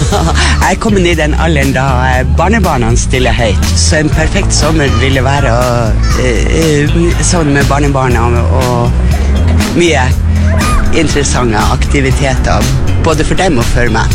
Jeg kom inn i den alderen da barnebarna stiller høyt, så en perfekt sommer ville være sånn med barnebarna og mye interessante aktiviteter, både for dem og for meg.